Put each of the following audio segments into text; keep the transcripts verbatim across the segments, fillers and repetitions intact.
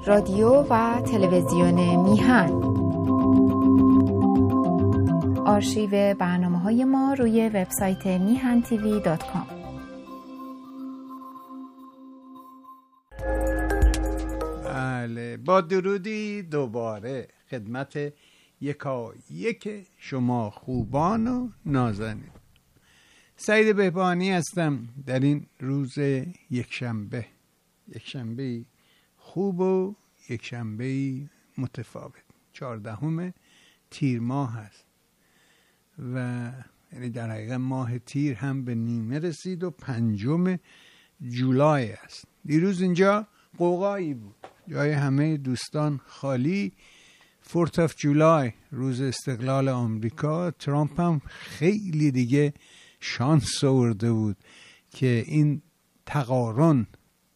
رادیو و تلویزیون میهن. آرشیو برنامه‌های ما روی وبسایت میهن تیوی دات کام. بله، با درودی دوباره خدمت یکا یک شما خوبان و نازنین. سعید بهبانی هستم در این روز یکشنبه. یکشنبه خوب و یکشنبه متفاوت. چهاردهم تیر ماه هست و یعنی در حقیقت ماه تیر هم به نیمه رسید و پنجم جولای است. دیروز اینجا قوقایی بود، جای همه دوستان خالی. فورت آف جولای، روز استقلال آمریکا. ترامپ هم خیلی دیگه شانس آورده بود که این تقارن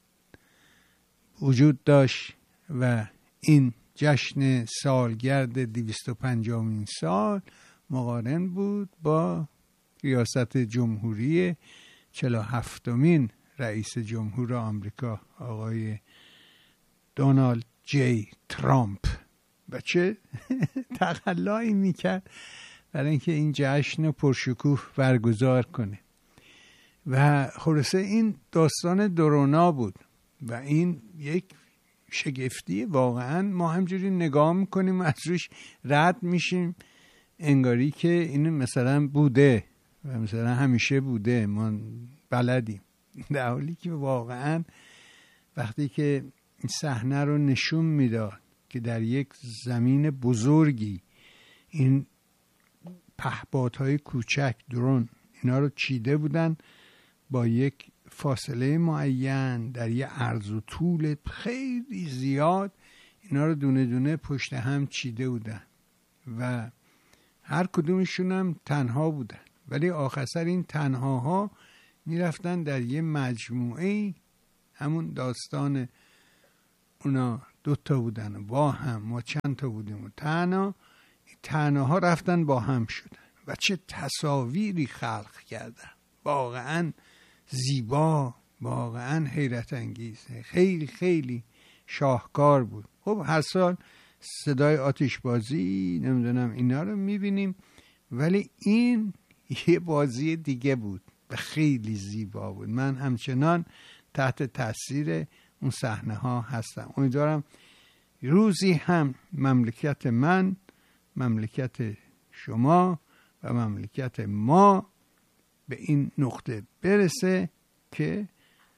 وجود داشت و این جشن سالگرد دویست و پنجمین سال مقارن بود با ریاست جمهوری چهل و هفتمین رئیس جمهور آمریکا آقای دونالد جی ترامپ. و چه تقلایی میکرد برای اینکه این جشن پرشکوه برگزار کنه. و خلاصه این داستان درونا بود و این یک شگفتی. واقعا ما همجوری نگاه میکنیم از روش رد میشیم انگاری که این مثلا بوده و مثلا همیشه بوده، ما بلدیم، در حالی که واقعا وقتی که این صحنه رو نشون میداد که در یک زمین بزرگی این پهپادهای کوچک درون اینا رو چیده بودن با یک فاصله معین در یه عرض و طول خیلی زیاد، اینا رو دونه دونه پشت هم چیده بودن و هر کدومشون هم تنها بودن، ولی آخر سر این تنهاها میرفتن در یه مجموعه. همون داستان اونا دوتا بودن و با هم، ما چند تا بودیم و تنها، تنها رفتن با هم شدن و چه تصاویری خلق کردن. واقعا زیبا، واقعا حیرت انگیز، خیلی خیلی شاهکار بود. خب هر سال صدای آتش بازی نمیدونم اینا رو میبینیم، ولی این یه بازی دیگه بود و خیلی زیبا بود. من همچنان تحت تاثیر اون صحنه ها هستم. امیدوارم روزی هم مملکت من، مملکت شما و مملکت ما به این نقطه برسه که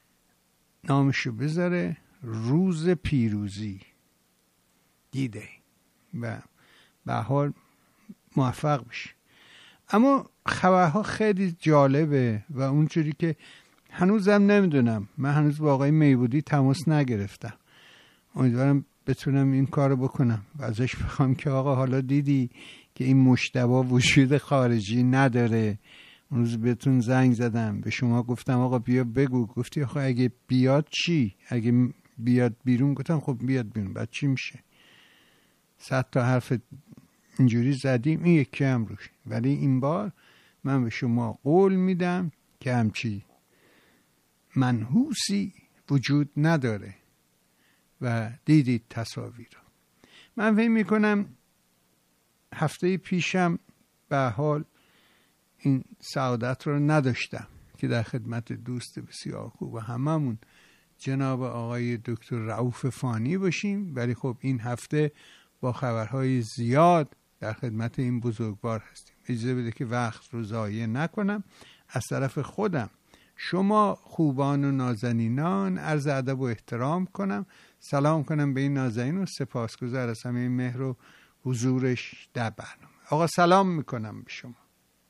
نامشو بذاره روز پیروزی دیده و به حال موفق بشه. اما خبرها خیلی جالبه و اونجوری که هنوزم نمیدونم، من هنوز با آقای میبودی تماس نگرفتم. امیدوارم بتونم این کارو بکنم و ازش بخوام که آقا حالا دیدی که این مجتبی وجود خارجی نداره. اون روز بهتون زنگ زدم، به شما گفتم آقا بیا بگو. گفتی آخه اگه بیاد چی؟ اگه بیاد بیرون؟ گفتم خب بیاد بیرون، بعد چی میشه؟ صد تا حرف اینجوری زدیم، این یکی هم روش. ولی این بار من به شما قول میدم که همچی منحوسی وجود نداره و دیدید تصاویر رو. من فکر میکنم هفته پیشم به حال این سعادت رو نداشتم که در خدمت دوست بسیار خوب و هممون جناب آقای دکتر رؤوف فانی باشیم، ولی خب این هفته با خبرهای زیاد در خدمت این بزرگوار هستیم. اجازه بده که وقت رو ضایع نکنم. از طرف خودم شما خوبان و نازنینان عرض ادب و احترام کنم، سلام کنم به این نازنین و سپاسگزار از همه مهر و حضورش در برنامه. آقا سلام میکنم به شما.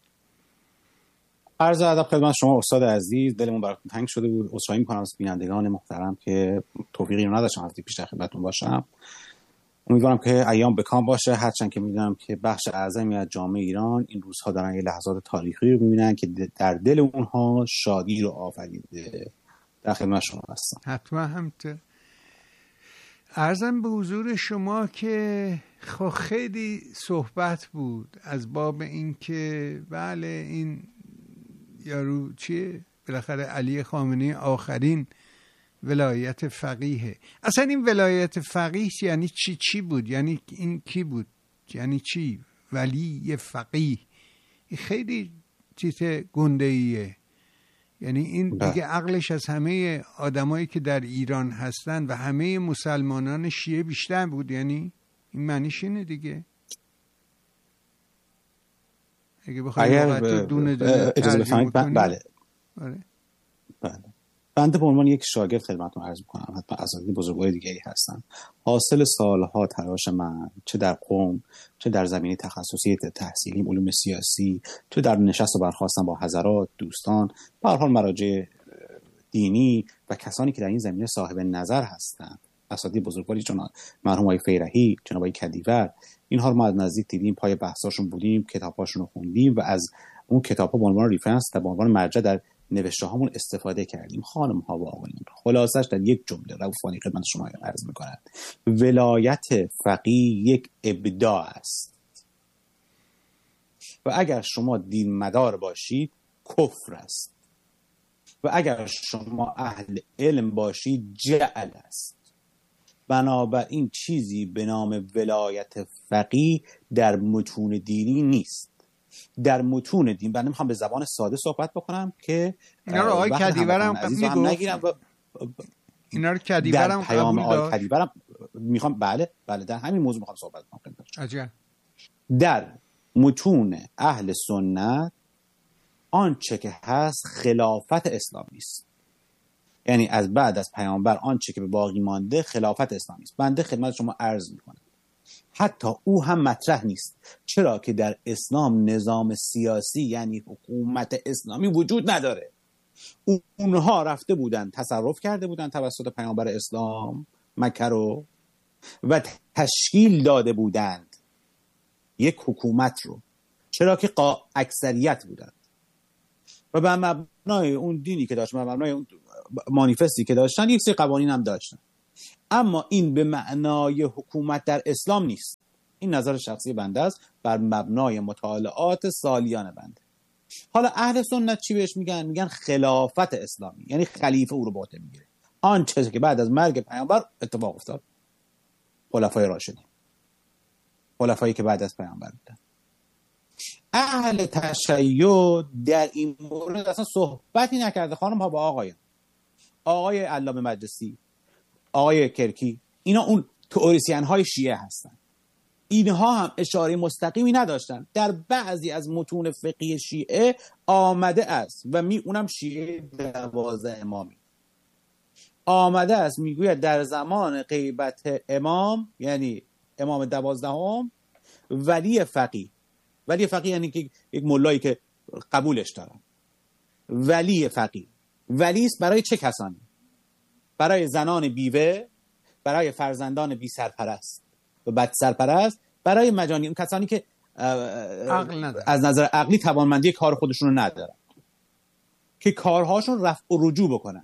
عرض ادب خدمت شما استاد عزیز. دلمون براتون تنگ شده بود. عذرخواهی میکنم از بینندگان محترم که توفیقی رو نداشتم هفته پیش در خدمتتون باشم. امیدوارم که ایام بکام باشه، هرچند که میدونم که بخش اعظمی از جامعه ایران این روزها دارن یه لحظات تاریخی رو میبینن که در دل اونها شادی رو آفریده. در خدمت شما هستم. حتما همینطور. عرضم به حضور شما که خب خیلی صحبت بود از باب این که بله این یارو چیه بالاخره علی خامنه‌ای آخرین ولایت فقیه. اصلا این ولایت فقیه یعنی چی چی بود؟ یعنی این کی بود؟ یعنی چی؟ ولی فقیه خیلی چیز گنده ایه. یعنی این دیگه عقلش از همه آدمایی که در ایران هستن و همه مسلمانان شیعه بیشتر بود. یعنی این معنیش اینه دیگه. اگه بخواید اگر دونه دونه اجازه بفرمایید بله آره بله بنده به عنوان یک شاگرد خدمتتون عرض می‌کنم، حتما اساتید بزرگوار دیگری هستن. حاصل سالها تلاش من، چه در قم، چه در زمینه تخصصی تحصیلیم علوم سیاسی، چه در نشست و برخاستن با حضرات دوستان، به هر حال مراجع دینی و کسانی که در این زمینه صاحب نظر هستند، اساتید بزرگواری چون مرحوم آقای فیرحی، جناب آقای کدیور، اینها رو ما از نزدیک دیدیم، پای بحثاشون بودیم، کتاب‌هاشون رو خوندیم و از اون کتاب‌ها به عنوان ریفرنس و به عنوان مرجع در نوشته هامون استفاده کردیم. خانم ها و آقایان، خلاصش در یک جمله روفانی خدمت شما عرض می‌کنم: ولایت فقیه یک ابداع است و اگر شما دین مدار باشید کفر است و اگر شما اهل علم باشید جعل است. بنابراین چیزی به نام ولایت فقیه در متون دینی نیست. در متون دین من نمیخوام به زبان ساده صحبت بکنم که اینا رو آقای کدیورم هم نگیرم و اینا رو کدیورم پیام آقای کدیورم میخوام بله بله در همین موضوع میخوام صحبت کنم. عجب. در متون اهل سنت آنچه که هست خلافت اسلامی است، یعنی از بعد از پیامبر آنچه که به باقی مانده خلافت اسلامی است. بنده خدمت شما عرض میکنم حتی او هم مطرح نیست، چرا که در اسلام نظام سیاسی یعنی حکومت اسلامی وجود نداره. اونها رفته بودن تصرف کرده بودن توسط پیامبر اسلام مکه رو و تشکیل داده بودند یک حکومت رو، چرا که اکثریت بودند و به مبنای اون دینی که داشت، به مبنای اون مانیفستی که داشتن، یک سری قوانین هم داشتن. اما این به معنای حکومت در اسلام نیست. این نظر شخصی بنده است بر مبنای مطالعات سالیان بنده. حالا اهل سنت چی بهش میگن؟ میگن خلافت اسلامی، یعنی خلیفه او رو به عهده میگیره، آنچه که بعد از مرگ پیامبر اتفاق افتاد. خلفای راشدین، خلفایی که بعد از پیامبر بودن. اهل تشیع در این مورد اصلا صحبتی نکرده. خانم ها با آقایان، آقای علامه مجلسی، آقای کرکی، اینا اون تئوریسین های شیعه هستن. اینها هم اشاره مستقیمی نداشتن. در بعضی از متون فقهی شیعه آمده است و می اونم شیعه دوازده امامی آمده است میگوید در زمان غیبت امام، یعنی امام دوازدهم، ولی فقیه، ولی فقیه یعنی که یک ملایی که قبولش دارن، ولی فقیه، ولی است برای چه کسانی؟ برای زنان بیوه، برای فرزندان بی سرپرست و بد سرپرست، برای مجانی، اون کسانی که از نظر عقلی توانمندی کار خودشون رو ندارن که کارهاشون رفع و رجوع بکنن.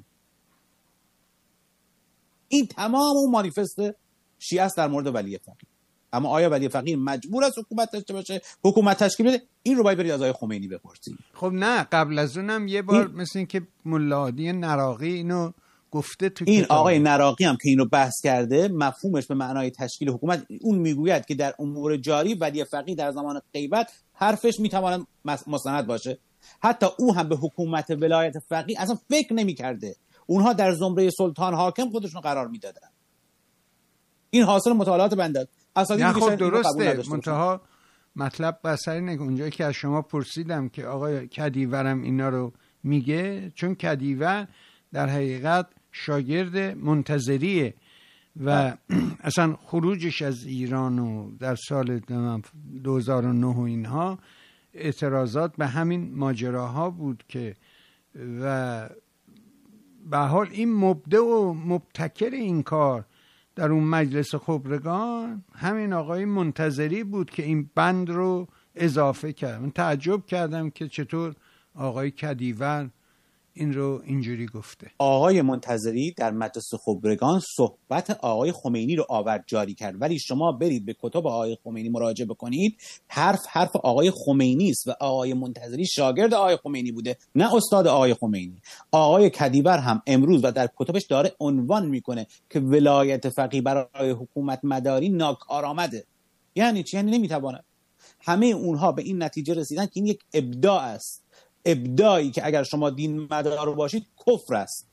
این تمام اون مانیفست شیعه است در مورد ولی فقیه. اما آیا ولی فقیه مجبور است حکومت داشته باشه، حکومت تشکیل بده؟ این رو باید برید از آقای خمینی بپرسید. خب نه، قبل از اونم یه بار این... مثل این که ملا هادی نراقی اینو گفته تو این کتاب. آقای نراقی هم که اینو بحث کرده، مفهومش به معنای تشکیل حکومت، اون میگوید که در امور جاری ولی فقیه در زمان غیبت حرفش میتواند مستند باشه. حتی او هم به حکومت ولایت فقیه اصلا فکر نمیکرده. اونها در زمره سلطان حاکم خودشون قرار میدادن. این حاصل مطالعات بنده است. نه خب درسته، منتها مطلب بسر اینه که اونجایی که از شما پرسیدم که آقای کدیورم اینا رو میگه، چون کدیور در حقیقت شاگرد منتظریه و اصلا خروجش از ایران و در سال دو هزار و نه و اینها اعتراضات به همین ماجراها بود که و به حال این مبدع و مبتکر این کار در اون مجلس خبرگان همین آقای منتظری بود که این بند رو اضافه کرد. من تعجب کردم که چطور آقای کدیور این رو اینجوری گفته. آقای منتظری در مجلس خبرگان صحبت آقای خمینی رو آورد جاری کرد، ولی شما برید به کتب آقای خمینی مراجعه بکنید، حرف حرف آقای خمینی است و آقای منتظری شاگرد آقای خمینی بوده، نه استاد آقای خمینی. آقای کدیور هم امروز و در کتبش داره عنوان میکنه که ولایت فقیه برای حکومت مداری ناکارآمده. یعنی چی؟ یعنی نمیتواند. همه اونها به این نتیجه رسیدن که این یک ابداع است، ابداعی که اگر شما دین مدار باشید کفر است.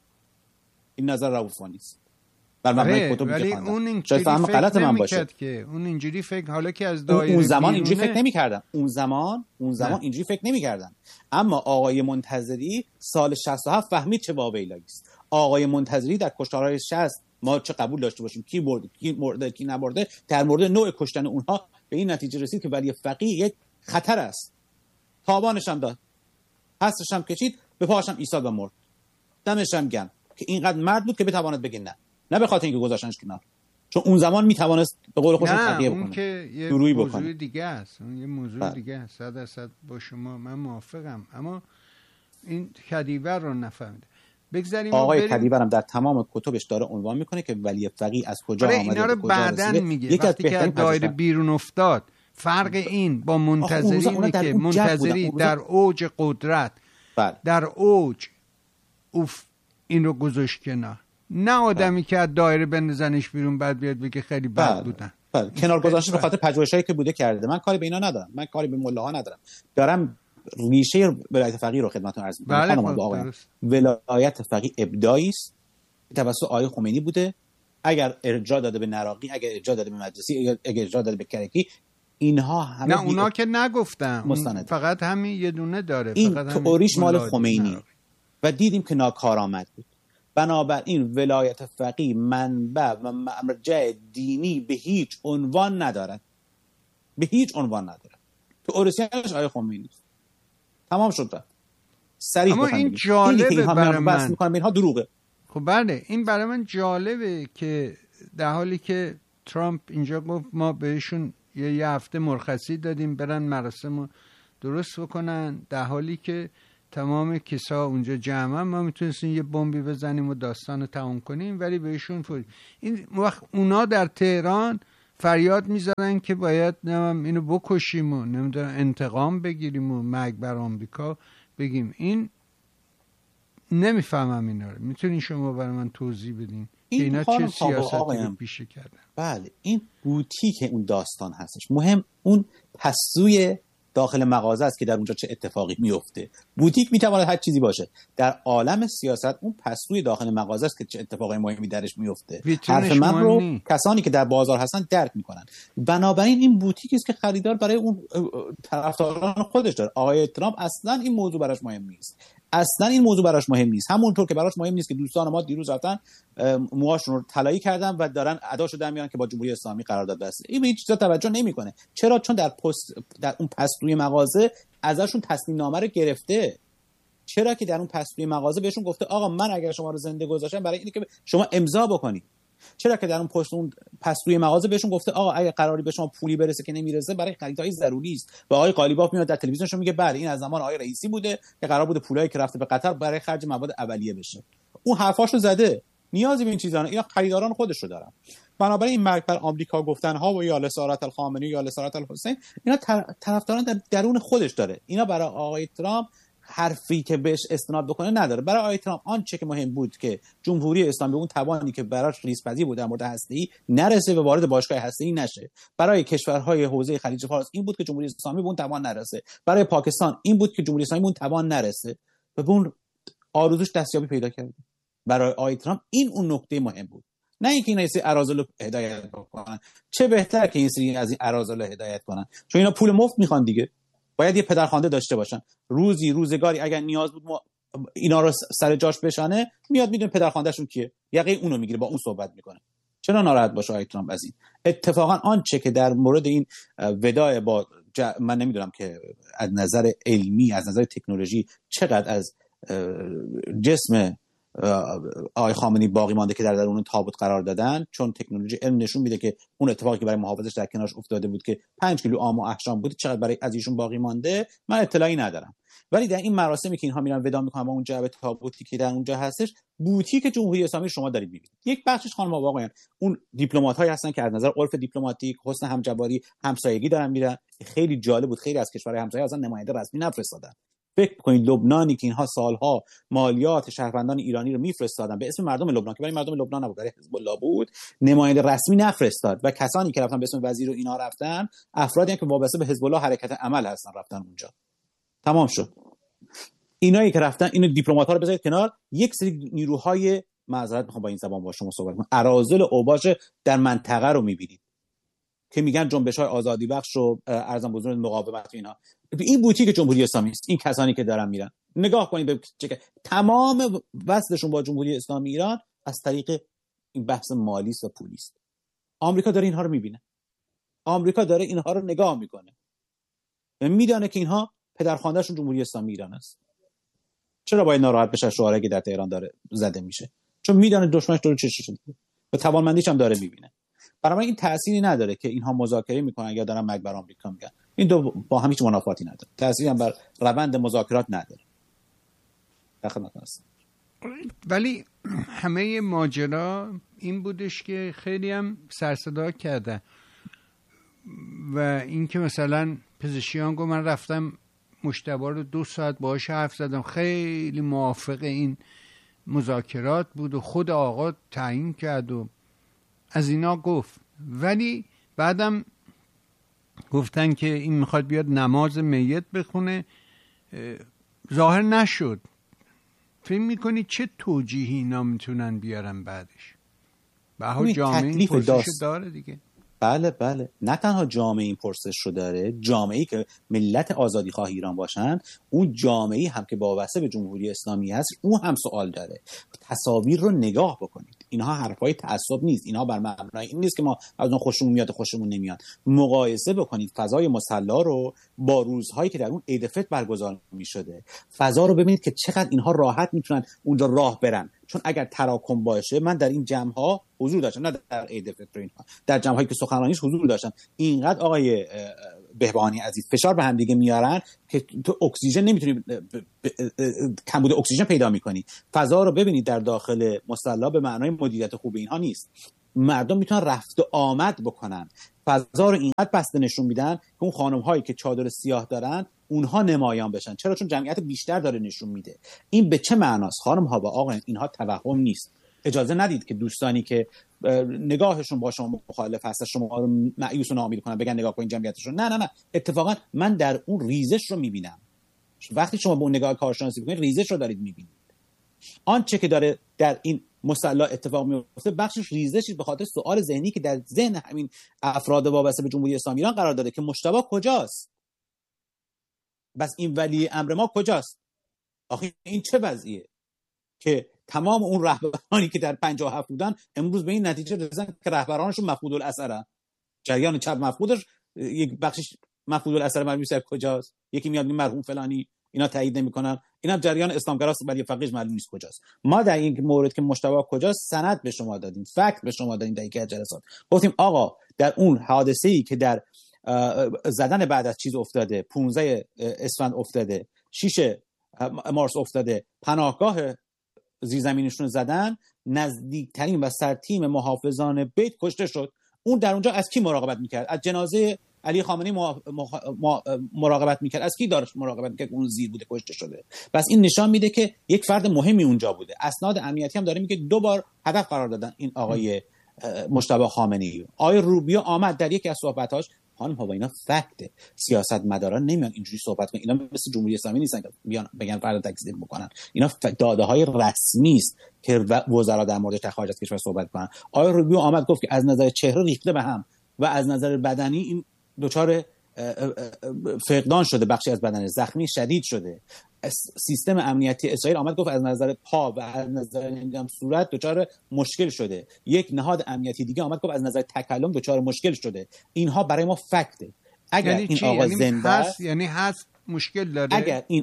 این نظر رؤوفانی است. بر مبنای کتبی ولی که اون اینجوری شاید فهم غلط من باشه که اون اینجوری فکر، حالا که از دایره اون زمان بیرونه... اینجوری فکر نمی‌کردم. اون زمان اون زمان نه. اینجوری فکر نمی‌کردم. اما آقای منتظری سال شصت و هفت فهمید چه واویلایی است. آقای منتظری در کشتارهای شصت ما چه قبول داشته باشیم کی برد کی مرده کی نبرده، در مورد نوع کشتن اونها به این نتیجه رسید که ولی فقیه یک خطر است. تاوانش هم داد، پسش هم کشید، به پاش هم ایستاد و مرد. دمش هم گرم که اینقدر مرد بود که بتواند بگه نه، نه به خاطر اینکه گذاشتنش کنار، چون اون زمان میتوانست به قول خودش فقیه بکنه. اون که یه درویی موضوع بکنه. دیگه است، اون یه موضوع بله. دیگه است. صد درصد با شما من موافقم، اما این کدیور رو نفهمیده. بگذاریم آقای بریم... کدیور هم در تمام کتبش داره عنوان میکنه که ولی فقیه از کجا آره آمده، اینا رو بعدن میگه وقتی که از دایره بیرون افتاد. فرق این با منتظری اینه که منتظری در اوج قدرت بله. در اوج اوف این رو گذاشت کنار، نه آدمی بله. که از دایره بندازنش بیرون بعد بیاد بگه خیلی بد بله. بودن. بله. کنار گذاشتن به خاطر پژوهشایی که بوده کرده. من کاری به اینا ندارم، من کاری به ملاها ندارم، دارم ریشه ولایت فقیه رو خدمتتون عرض می‌کنم. بله خانم آقایان، ولایت فقیه ابداعی است توسط آقای خمینی بوده. اگر ارجاع داده به نراقی، اگر ارجاع داده به مجلسی، اگر ارجاع داده به کرکی، اینها همه نه اونا که نگفتن، فقط همین یه دونه داره. این فقط تئوریش مال خمینی و دیدیم که ناکارآمد بود. بنابراین ولایت فقیه منبع و مرجع دینی به هیچ عنوان ندارد، به هیچ عنوان ندارد. تئوریسینش آقای خمینی است. تمام شد رفت. صریح اما این جالبه برای من میکنم اینها دروغه. خب بله این برای من جالبه که در حالی که ترامپ اینجا گفت ما بهشون یه, یه هفته مرخصی دادیم برن مراسم رو درست بکنن، در حالی که تمام کسا اونجا جمعن ما میتونستیم یه بمبی بزنیم و داستان رو تمام کنیم، ولی بهشون فوری. این وقت اونا در تهران فریاد میزنن که باید نمیم اینو بکشیم و نمیدونم انتقام بگیریم و مرگ بر آمریکا بگیم. این نمیفهمم اینا رو. میتونین شما برای من توضیح بدین که اینا چه سیاستی رو پیشه کردن؟ بله این بوتیک اون داستان هستش. مهم اون پسوی داخل مغازه است که در اونجا چه اتفاقی میفته. بوتیک میتواند هر چیزی باشه. در عالم سیاست اون پسوی داخل مغازه است که چه اتفاقی مهمی درش میفته. حرف من رو نی. کسانی که در بازار هستن درک میکنن. بنابراین این بوتیکی است که خریدار برای اون طرفداران خودش داره. آقای ترامپ اصلا این موضوع براش مهم نیست. اصلا این موضوع براش مهم نیست. همونطور که براش مهم نیست که دوستان ما دیروز رفتن موهاشون رو طلایی کردن و دارن اداشو در میارن که با جمهوری اسلامی قرارداد بسته. این به هیچ چیزا توجه نمیکنه. چرا؟ چون در پست در اون پستوی مغازه ازشون تصمیم نامه رو گرفته. چرا که در اون پستوی مغازه بهشون گفته آقا من اگر شما رو زنده گذاشتم برای اینه که شما امضا بکنید. چرا که در اون پست اون پستوی مغازه بهشون گفته آقا اگه قراری به شما پولی برسه که نمیرسه برای خریدای ضروری است. و آقای قالیباف میاد در تلویزیونشون میگه بله این از زمان آقای رئیسی بوده که قرار بوده پولایی که رفته به قطر برای خرج مواد اولیه بشه. اون حرفاشو زده. نیازی به این چیزا اینا خریداران خودش رو دارن. بنابراین این مرگ بر آمریکا گفتن ها و یا لسارت الخامنه‌ای یا لسارت الحسین اینا طرفداران در درون خودش داره. اینا برای آقای ترامپ حرفی که بهش استناد بکنه نداره. برای آقای ترامپ آنچه که مهم بود که جمهوری اسلامی به اون توانی که براش ریسپذیر بود در مورد هسته‌ای نرسه و وارد باشگاه هسته‌ای نشه. برای کشورهای حوزه خلیج فارس این بود که جمهوری اسلامی به اون توان نرسه. برای پاکستان این بود که جمهوری اسلامی به اون توان نرسه و به اون آرزوش دستیابی پیدا کرد. برای آقای ترامپ این اون نکته مهم بود. نه اینکه اینا سری اراذل هدایت بکنن. چه بهتر که این سری از این اراذل هدایت کنن، چون اینا پول مفت میخوان دیگه. باید یه پدرخوانده داشته باشن. روزی روزگاری اگر نیاز بود ما اینا رو سر جاش بشانه میاد میدونه پدرخواندهشون کیه، یقه اونو میگیره با اون صحبت میکنه. چرا ناراحت باشه آقای ترامپ از این؟ اتفاقا آنچه که در مورد این وداع با ج... من نمیدونم که از نظر علمی از نظر تکنولوژی چقدر از جسم آقای خامنه‌ای باقی مانده که در درون تابوت قرار دادن، چون تکنولوژی علم نشون میده که اون اتفاقی که برای محافظش در کنارش افتاده بود که پنج کیلو آم و احشام بود، چقدر برای از ایشون باقی مانده من اطلاعی ندارم. ولی در این مراسمی که اینها میرن ودا میکنن با اون جعبه تابوتی که در اونجا هستش، بوتیک جمهوری اسلامی شما دارید میبینید. یک بخشش خانم آقایان اون دیپلمات‌هایی هستن که از نظر عرف دیپلماتیک، حسن همجواری، همسایگی دارن میرن. خیلی جالب بود، خیلی از کشورهای همسایه اصلا نماینده رسمی نفرستادن. فکر کنید لبنانی که اینها سالها مالیات شهروندان ایرانی رو میفرستادن به اسم مردم لبنان، که برای مردم لبنان نبود، برای حزب الله بود، نماینده رسمی نفرستاد و کسانی که رفتن به اسم وزیر و اینا رفتن، افرادی که وابسته به حزب الله حرکت عمل هستن رفتن اونجا. تمام شد. اینایی که رفتن، اینو دیپلمات‌ها رو بذارید کنار، یک سری نیروهای، معذرت میخوام با این زبان با شما صحبت کنم، اراذل اوباش در منطقه رو میبینید که میگن جنبش‌های آزادی بخش و ارزم بزرگ مقاومت و اینا. این بوتیک جمهوری اسلامی است. این کسانی که دارن میرن، نگاه کنید به چه تمام وصلشون با جمهوری اسلامی ایران از طریق این بحث مالی و پولی است. آمریکا داره اینها رو میبینه، آمریکا داره اینها رو نگاه میکنه و میدونه که اینها پدرخواندهشون جمهوری اسلامی ایران است. چرا باید ناراحت بشه شعاری که در تهران داره زده میشه؟ چون میدونه دشمنش دور چشش شده و توانمندیش هم داره میبینه. برای این تأثیری نداره که اینها مذاکره میکنن یا دارن مرگ بر آمریکا میگن. این دو با هم هیچ منافاتی نداره، تأثیری هم بر روند مذاکرات نداره. خدمت هستم. ولی همه ماجرا این بودش که خیلی هم سر صدا کرده و این که مثلا پزشکیان گفت من رفتم مجتبی رو دو ساعت باهاش حرف زدم، خیلی موافق این مذاکرات بود و خود آقا تعیین کرد و از اینا گفت. ولی بعدم گفتن که این میخواد بیاد نماز میت بخونه، ظاهر نشد. فکر میکنی چه توجیهی اینا میتونن بیارن بعدش؟ بها جامعه این پرسش داره دیگه. بله بله، نه تنها جامعه این پرسش رو داره، جامعه‌ای که ملت آزادی خواه ایران باشن، اون جامعه‌ای هم که وابسته به جمهوری اسلامی هست، اون هم سوال داره. تصاویر رو نگاه بکنید، اینها حرفای تعصب نیست، اینها بر مبنای این نیست که ما از اون خوشمون میاد خوشمون نمیاد. مقایسه بکنید فضای مصلی رو با روزهایی که در اون عید فطر برگزار میشده، فضا رو ببینید که چقدر اینها راحت میتونن اونجا راه برن. چون اگر تراکم باشه، من در این جمع ها حضور داشتم، نه در عید فطر اینها، در جمع هایی که سخنرانیش حضور داشتم، اینقدر آقای بهبهانی عزیز فشار به هم دیگه میارن که تو اکسیژن نمیتونی، کمبود اکسیژن پیدا میکنی. فضا رو ببینید در داخل مصلی به معنای مدیریت خوب اینها نیست. مردم میتونن رفت و آمد بکنن. فضا رو اینقدر بسته نشون میدن که اون خانم هایی که چادر سیاه دارن اونها نمایان بشن. چرا؟ چون جمعیت بیشتر داره نشون میده. این به چه معناست؟ خانم ها و آقایان، اینها توهم نیست. اجازه ندید که دوستانی که نگاهشون با شما مخالف هست شما رو مایوس و ناامید کنن، بگن نگاه کن جمعیتشون. نه نه نه، اتفاقا من در اون ریزش رو میبینم. وقتی شما به اون نگاه کارشناسی بکنید، ریزش رو دارید میبینید. آنچه که داره در این مصلی اتفاق میفته بخشش ریزشی به خاطر سوال ذهنی که در ذهن همین افراد وابسته به جمهوری اسلامی ایران قرار داره که مجتبی کجاست؟ بس این ولی امر ما کجاست؟ آخه این چه وضعیه که تمام اون رهبرانی که در پنجاه و هفت بودن امروز به این نتیجه رسیدن که رهبرانشون مفقود الاثرن. جریان چپ مفقودش، یک بخشش مفقود الاثر معلوم نیست کجاست. یکی میاد میگه مرحوم فلانی، اینا تایید نمیکنن. اینا جریان اسلامگراست ولی فقیه معلوم نیست کجاست. ما در این مورد که مجتبی کجاست سند به شما دادیم، فکت به شما دادیم در یک جلسات. گفتیم آقا در اون حادثه‌ای که در زدن بعد از چیز افتاده، پانزده اسفند افتاده، شش مارس افتاده، پناهگاه زیرزمینیشون زدن، نزدیکترین و سرتیم محافظان بیت کشته شد. اون در اونجا از کی مراقبت میکرد؟ از جنازه علی خامنه‌ای مراقبت میکرد. از کی داشت مراقبت میکرد؟ اون زیر بوده کشته شده. پس این نشان میده که یک فرد مهمی اونجا بوده. اسناد امنیتی هم داره میگه دو بار هدف قرار دادن این آقای مجتبی خامنه‌ای. آقای روبیو آمد در یکی از صحبتاش، خانم ها و اینا فکته، سیاست مداران نمیان اینجوری صحبت کنن، اینا مثل جمهوری اسلامی نیستن که بیان بگن فرد تکذیب بکنن. اینا داده های رسمی است که وزرا در موردش در خارج از کشور صحبت کنن. آقای روبیو آمد گفت که از نظر چهره ریخته به هم و از نظر بدنی این دچار فقدان شده، بخشی از بدن زخمی شدید شده. سیستم امنیتی اسرائیل آمد گفت از نظر پا و از نظر نمیدونم صورت دچار مشکل شده. یک نهاد امنیتی دیگه آمد گفت از نظر تکلم دچار مشکل شده. اینها برای ما فکته. اگر یعنی این آقا یعنی زنده هست، یعنی هست مشکل داره. اگر این آقا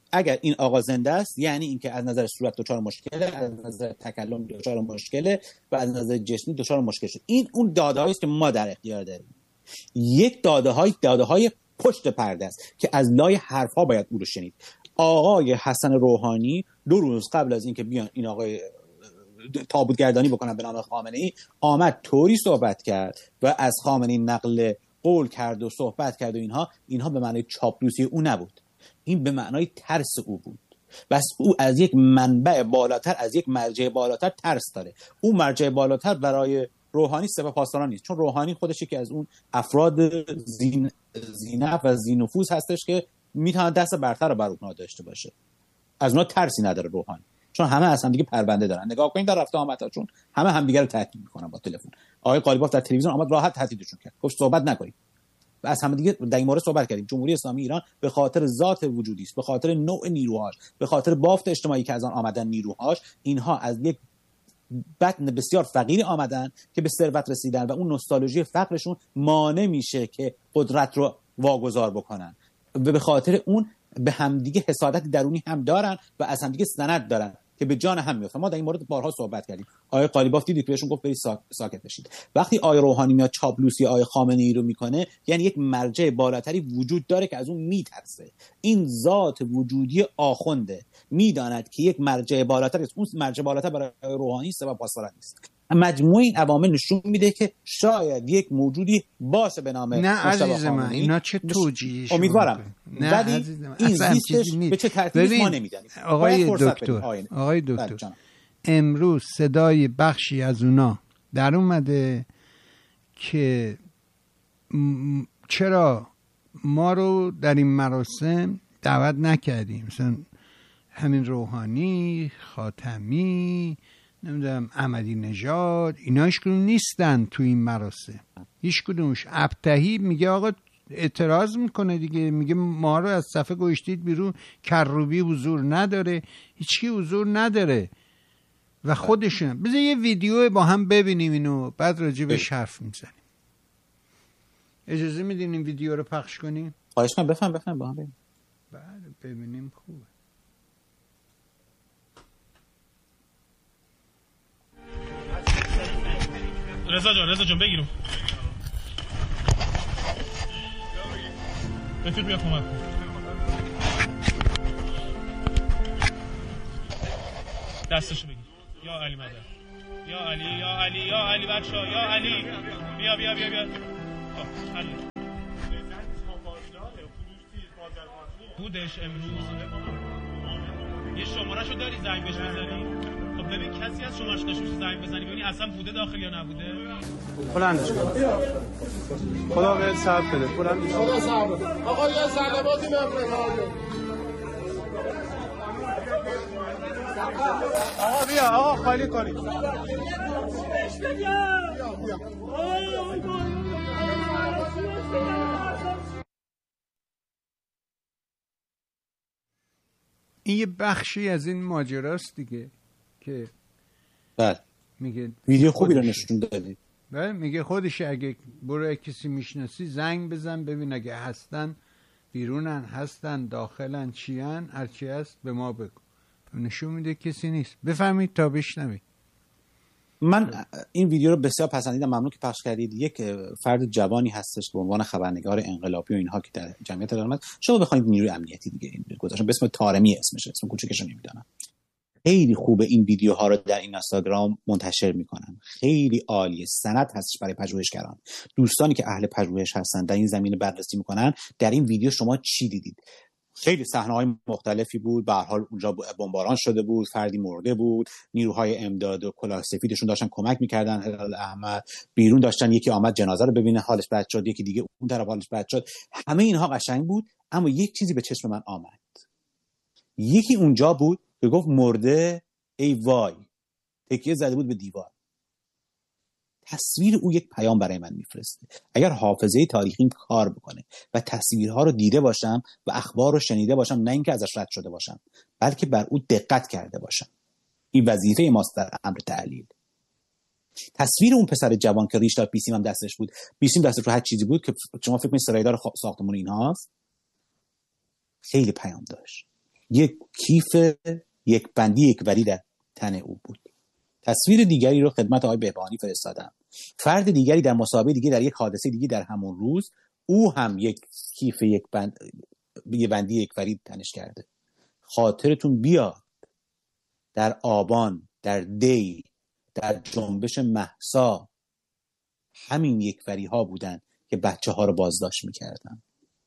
اگر این آقا زنده است یعنی اینکه از نظر صورت دچار مشکله، از نظر تکلم دچار مشکله و از نظر جسمی دچار مشکل شد. این اون داده‌هایی است که ما در اختیار داریم. یک داده‌های داده‌های پشت پرده است که از لای حرف‌ها باید او رو شنید. آقای حسن روحانی دو روز قبل از اینکه بیان این آقای تابوتگردانی بکنن به نام خامنه‌ای، آمد طوری صحبت کرد و از خامنه‌ای نقل قول کرد و صحبت کرد و اینها اینها به معنای چاپلوسی او نبود، این به معنای ترس او بود. بس او از یک منبع بالاتر، از یک مرجع بالاتر ترس داره. او مرجع بالاتر برای روحانی سپهپاسداران نیست، چون روحانی خودش یکی از اون افراد زین زینف و زینفوذ هستش که میتونه دست برتر رو بر اونها داشته باشه. از اونها ترسی نداره روحانی، چون همه از هم دیگه پرونده دارن. نگاه کنید در رفته آمدشون، همه همدیگه رو تهدید میکنن با تلفن. آقای قالیباف در تلویزیون آمد راحت تهدیدشون کرد، گفت صحبت نکنید. و از همه دیگه در این مورد صحبت کردیم. جمهوری اسلامی ایران به خاطر ذات وجودی است، به خاطر نوع نیروهاش، به خاطر بافت اجتماعی که از آن آمدن نیروهاش، اینها از یک بطن بسیار فقیر آمدن که به ثروت رسیدن و اون نوستالژی فقرشون مانع میشه که قدرت رو واگذار بکنن و به خاطر اون به همدیگه حسادت درونی هم دارن و از همدیگه سند دارن که به جان هم میافتن. ما در این مورد بارها صحبت کردیم. آقای قالیباف دیدید که بهشون گفت برید ساکت بشید. وقتی آقای روحانی میاد چاپلوسی آقای خامنه‌ای رو میکنه، یعنی یک مرجع بالاتری وجود داره که از اون میترسه. این ذات وجودی آخونده، میداند که یک مرجع بالاتر است. اون مرجع بالاتر برای روحانی سپهپاسداران نیست. مجموع این عوامل نشون میده که شاید یک موجودی باشه به نام نه عزیز من، اینا چه توجیهی؟ امیدوارم. ولی این زیستش به چه ترتیبی ما نمیدانیم. آقای دکتر آقای دکتر امروز صدای بخشی از اونا در اومده که م... چرا ما رو در این مراسم دعوت نکردیم، مثلا همین روحانی، خاتمی، نمیدونم احمدی نژاد، اینا هیچ کدوم نیستن تو این مراسم، هیچ کدومش. ابتهی میگه آقا اعتراض میکنه دیگه، میگه ما رو از صفحه گوشتید بیرون، کروبی حضور نداره، هیچکی حضور نداره و خودشون. بذار یه ویدیو با هم ببینیم اینو، بعد راجع بهش حرف میزنیم. اجازه میدین این ویدیو رو پخش کنیم؟ خواهش کنم. بفهم بفهم با هم ببینیم. بله ببینیم خوبه. رضا جان رضا جان بگیرم رفیق بیا کمک کن. دستشو بگیر. یا علی مدد، یا علی یا علی یا علی بچه‌ها، یا علی بیا بیا بیا بیا. خب علی بودش امروز یه شمارهشو داری زنگ بهش بزنی؟ خب ببین کسی از شمارهش داشته باشه زنگ بزنی ببینی اصلا بوده داخل یا نبوده. بلندش کن. خدا بهت صبر بده. بلندش کن. خدا صبر بده. آقا یه سلاماتی بفرست. آقا بیا آقا خالی کنید. این یه بخشی از این ماجراست دیگه که بله میگه ویدیو خوبی رو نشون دادی. بله میگه خودش اگه برو کسی میشناسی زنگ بزن ببین اگه هستن بیرونن، هستن داخلن، چیان، هرچی هست به ما بگو. نشون میده کسی نیست. بفهمید تا بشنوید. من این ویدیو رو بسیار پسندیدم، ممنون که پخش کردید. یک فرد جوانی هستش به عنوان خبرنگار انقلابی و اینها که در جمعیت دارند. شما بخواید نیروی امنیتی دیگه این گذاشتن به اسم طارمی، اسمش اسم کوچیکش نمیدونم. خیلی خوبه این ویدیوها رو در این اینستاگرام منتشر میکنن. خیلی عالیه، سند هستش برای پژوهشگران. دوستانی که اهل پژوهش هستن در این زمینه بررسی میکنن. در این ویدیو شما چی دیدید؟ خیلی صحنه‌های مختلفی بود. به هر حال اونجا بمباران شده بود، فردی مرده بود، نیروهای امداد و کلاه سفیدشون داشتن کمک میکردن. هلال احمد بیرون داشتن، یکی آمد جنازه رو ببینه حالش بد شد، یکی دیگه اون طرف حالش بد شد. همه اینها قشنگ بود، اما یک چیزی به چشم من آمد. یکی اونجا بود که گفت مرده ای وای، تکیه زده بود به دیوار. تصویر او یک پیام برای من میفرسته. اگر حافظه تاریخیم کار بکنه و تصویرها رو دیده باشم و اخبار رو شنیده باشم، نه اینکه ازش رد شده باشم، بلکه بر او دقت کرده باشم، این وظیفه ماست در امر تحلیل. تصویر اون پسر جوان که ریش دار بیسیم هم دستش بود، بیسیم دستش رو هر چیزی بود که شما فکر کنید سرایدار ساختمون اینهاست، خیلی پیام داشت. یک کیف یک بندی یک وری در تن او بود. تصویر دیگری رو خدمت آقای بهبهانی فرستادم. فرد دیگری در مسابقه دیگه در یک حادثه دیگه در همون روز او هم یک کیف یک بند یک بندی یک وری تنش کرده. خاطرتون بیاد در آبان، در دی، در جنبش مهسا همین یک وری ها بودن که بچه ها رو بازداشت میکردن.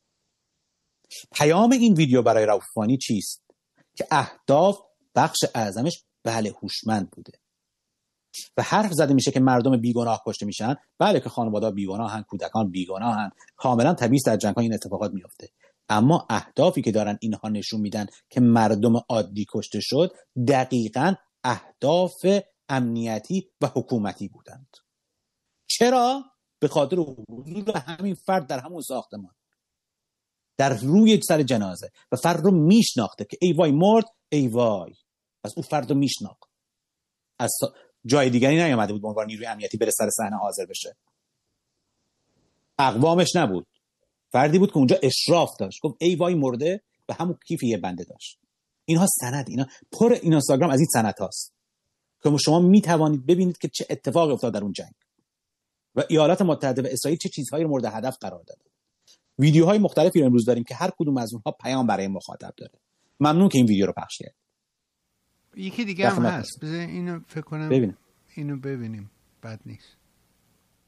پیام این ویدیو برای رؤوفانی چیست؟ که اهداف بخش اعظمش بله هوشمند بوده و حرف زده میشه که مردم بیگناه کشته میشن. بله که خانواده‌ها بیگناهن، کودکان بیگناهن، کاملا طبیعی است در جنگ‌ها این اتفاقات میفته، اما اهدافی که دارن اینها نشون میدن که مردم عادی کشته شد دقیقاً اهداف امنیتی و حکومتی بودند. چرا؟ به خاطر وجود همین فرد در همون ساختمان در روی سر جنازه و فرد رو میشناخته که ای وای مرد، ای وای. پس اون فرد رو میشناخت، از جای دیگری نیامده بود به عنوان نیروی امنیتی بره سر صحنه حاضر بشه. اقوامش نبود، فردی بود که اونجا اشراف داشت، گفت ای وای مرده و همون کیف یه بنده داشت. اینها سند، اینا پر این اینستاگرام از این سند هاست که شما میتوانید ببینید که چه اتفاقی افتاد در اون جنگ و ایالات متحده و اسرائیل چه چیزهایی رو مورد هدف قرار داده. ویدیوهای مختلفی رو امروز داریم که هر کدوم از اونها پیام برای مخاطب داره. ممنون که این ویدیو رو پخش کرد. یکی دیگه هم هست، بذار اینو فکر کنم ببینم. اینو ببینیم، بد نیست.